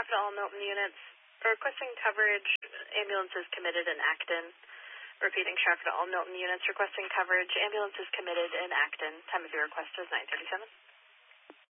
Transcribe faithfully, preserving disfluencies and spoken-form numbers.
traffic to all Milton units. Requesting coverage, ambulances committed in Acton. Repeating, traffic to all Milton units. Requesting coverage, ambulances committed in Acton. Time of your request is nine thirty-seven.